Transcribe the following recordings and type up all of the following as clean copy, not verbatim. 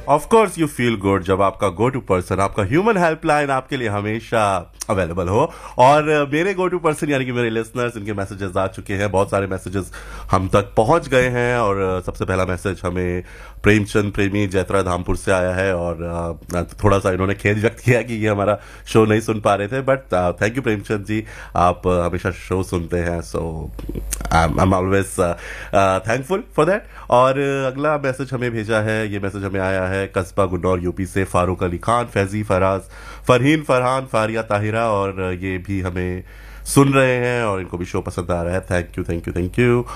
Of course you feel good जब आपका go to person, आपका ह्यूमन हेल्पलाइन आपके लिए हमेशा अवेलेबल हो। और मेरे गो टू पर्सन यानी कि मेरे लिसनर्स, इनके मैसेजेस आ चुके हैं, बहुत सारे मैसेजेस हम तक पहुंच गए हैं। और सबसे पहला मैसेज हमें प्रेमचंद प्रेमी जैत्रा धामपुर से आया है और थोड़ा सा इन्होंने खेद व्यक्त किया कि ये हमारा शो नहीं सुन पा रहे थे, but thank you Premchand ji, आप हमेशा शो सुनते हैं, सो I am always thankful for that. और अगला मैसेज हमें भेजा है, ये मैसेज हमें आया है कस्बा गुन्नौर यूपी से फारूक अली खान, फैजी, फराज, फरहीन, फरहान, फारिया, ताहिरा, और ये भी हमें सुन रहे हैं और इनको भी शो पसंद आ रहा है। Thank you thank you thank you.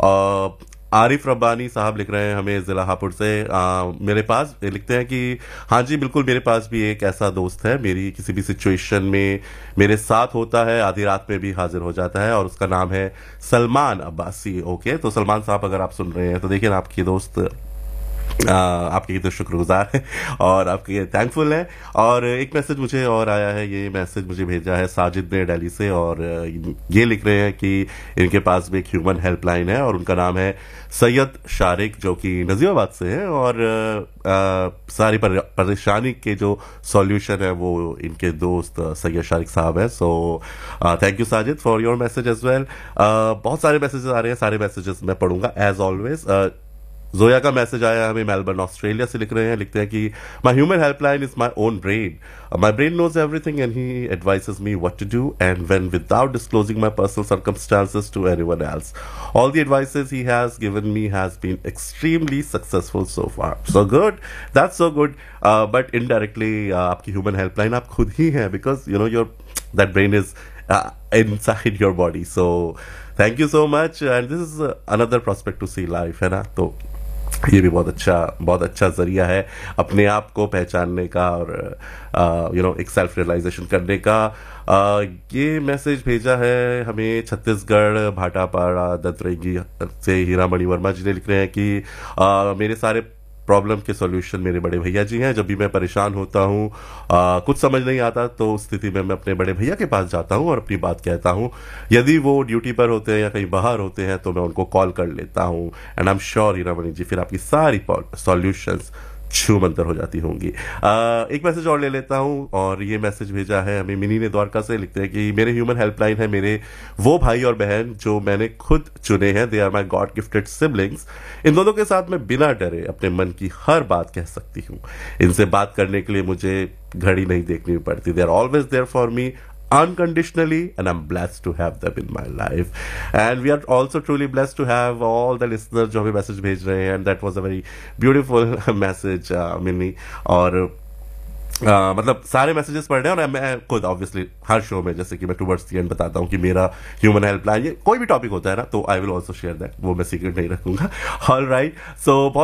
Arif Rabbani साहब लिख रहे हैं हमें जिला हापुड़ से, मेरे पास लिखते हैं कि हाँ जी बिल्कुल, मेरे पास भी एक ऐसा दोस्त है, मेरी किसी भी सिचुएशन में मेरे साथ होता है, आधी रात में भी हाजिर हो जाता है, और उसका नाम है सलमान अब्बासी। ओके, तो सलमान साहब अगर आप सुन रहे हैं तो देखिए आपकी दोस्त आपके तो शुक्रगुजार है और आपके थैंकफुल है। और एक मैसेज मुझे और आया है, ये मैसेज मुझे भेजा है साजिद ने दिल्ली से, और ये लिख रहे हैं कि इनके पास भी एक ह्यूमन हेल्पलाइन है और उनका नाम है सैयद शारिक, जो कि नजीबाबाद से है, और सारी परेशानी के जो सॉल्यूशन है वो इनके दोस्त सैयद शारिक साहब है। So thank you Sajid for your message as well. बहुत सारे मैसेजेस आ रहे हैं, सारे मैसेजेस मैं पढ़ूंगा एज ऑलवेज। जोया का मैसेज आया हमें मेलबर्न ऑस्ट्रेलिया से, लिख रहे हैं, लिखते हैं कि माई human helpline is my own brain, my brain knows everything and he advices me what to do and when without disclosing my personal circumstances to anyone else. All the advices he has given me has been extremely successful so far. So good, that's so good. But indirectly आपकी human helpline आप खुद ही हैं, because you know your that brain is inside your body. So thank you so much, and this is another prospect to see life, है ना। तो ये भी बहुत अच्छा जरिया है अपने आप को पहचानने का और यू नो एक सेल्फ रियलाइजेशन करने का। ये मैसेज भेजा है हमें छत्तीसगढ़ भाटापाड़ा दंतरेगी से हीरामणि वर्मा जी ने, लिख रहे हैं कि मेरे सारे प्रॉब्लम के सॉल्यूशन मेरे बड़े भैया जी हैं। जब भी मैं परेशान होता हूँ, कुछ समझ नहीं आता, तो उस स्थिति में मैं अपने बड़े भैया के पास जाता हूँ और अपनी बात कहता हूँ। यदि वो ड्यूटी पर होते हैं या कहीं बाहर होते हैं तो मैं उनको कॉल कर लेता हूँ, and I am sure Hiramani जी फिर आपकी सारी सॉल्यूशंस छू मंतर हो जाती होंगी। एक मैसेज और ले लेता हूं, और ये मैसेज भेजा है हमें मिनी ने द्वारका से, लिखते हैं कि मेरे ह्यूमन हेल्पलाइन है मेरे वो भाई और बहन जो मैंने खुद चुने हैं, they are my God gifted siblings. इन दोनों के साथ मैं बिना डरे अपने मन की हर बात कह सकती हूँ। इनसे बात करने के लिए मुझे घड़ी नहीं देखनी पड़ती, they are always there for me unconditionally, and I'm blessed to have them in my life. And we are also truly blessed to have all the listeners जो हमें मैसेज भेज रहे हैं, and that was a very beautiful message mini. और मतलब सारे messages पढ़ रहे हैं, और मैं खुद ऑब्वियसली हर शो में जैसे कि मैं टुवर्ड्स द एंड बताता हूँ कि मेरा ह्यूमन हेल्पलाइन, ये कोई भी टॉपिक होता है ना, तो I will also share that, वो मैं सीक्रेट नहीं रखूंगा। ऑल राइट, सो